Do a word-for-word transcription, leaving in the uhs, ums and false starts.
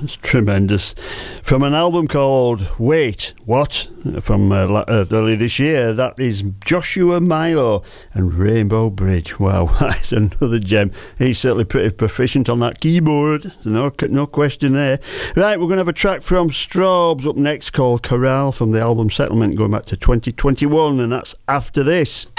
It's tremendous. From an album called Wait, What? From uh, uh, early this year, that is Joshua Milo and Rainbow Bridge. Wow, that's another gem. He's certainly pretty proficient on that keyboard. No, no question there. Right, we're going to have a track from Straubs up next called Chorale from the album Settlement going back to twenty twenty-one, and that's after this.